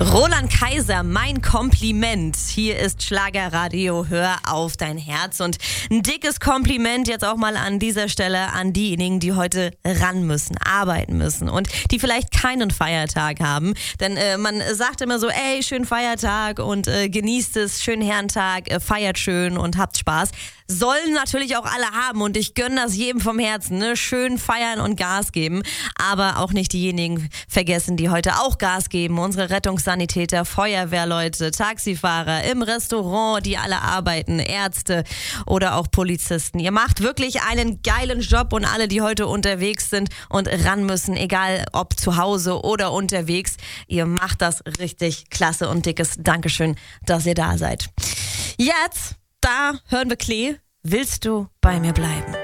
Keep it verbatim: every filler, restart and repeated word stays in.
Roland Kaiser, mein Kompliment. Hier ist Schlagerradio, hör auf dein Herz. Und ein dickes Kompliment jetzt auch mal an dieser Stelle an diejenigen, die heute ran müssen, arbeiten müssen und die vielleicht keinen Feiertag haben. Denn äh, man sagt immer so, ey, schönen Feiertag und äh, genießt es, schönen Herrentag, äh, feiert schön und habt Spaß. Sollen natürlich auch alle haben und ich gönne das jedem vom Herzen, ne? Schön feiern und Gas geben, aber auch nicht diejenigen vergessen, die heute auch Gas geben. Unsere Rettungssanitäter, Feuerwehrleute, Taxifahrer im Restaurant, die alle arbeiten, Ärzte oder auch Polizisten. Ihr macht wirklich einen geilen Job und alle, die heute unterwegs sind und ran müssen, egal ob zu Hause oder unterwegs, ihr macht das richtig klasse und dickes Dankeschön, dass ihr da seid. Jetzt Da hören wir Klee. Willst du bei mir bleiben?